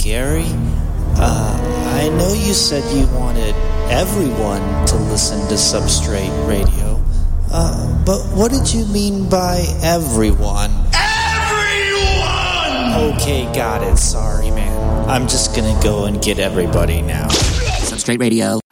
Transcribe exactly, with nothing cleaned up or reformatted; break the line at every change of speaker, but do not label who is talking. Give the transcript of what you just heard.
Gary, uh, I know you said you wanted everyone to listen to Substrate Radio, uh, but what did you mean by everyone?
Everyone!
Okay, got it. Sorry, man. I'm just gonna go and get everybody now.
Substrate Radio.